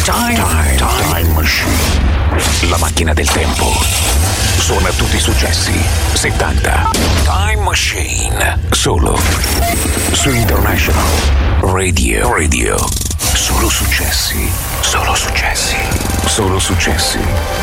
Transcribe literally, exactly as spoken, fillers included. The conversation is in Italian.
Time, time, time Machine. La macchina del tempo. Suona tutti i successi settanta. Time Machine. Solo su International Radio. Radio. Solo successi. Solo successi. Solo successi.